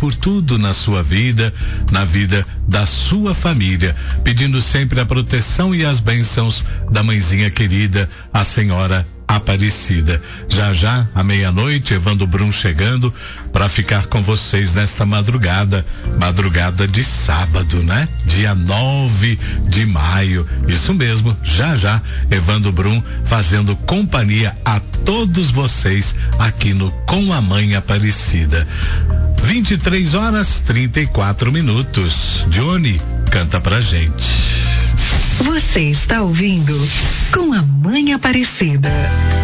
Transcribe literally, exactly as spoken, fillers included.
por tudo na sua vida, na vida da sua família, pedindo sempre a proteção e as bênçãos da mãezinha querida, a senhora Aparecida. Já já, à meia-noite, Evandro Brum chegando para ficar com vocês nesta madrugada, madrugada de sábado, né? Dia nove de maio. Isso mesmo, já já, Evandro Brum fazendo companhia a todos vocês aqui no Com a Mãe Aparecida. vinte e três horas trinta e quatro minutos. Johnny, canta pra gente. Você está ouvindo Com a Mãe Aparecida.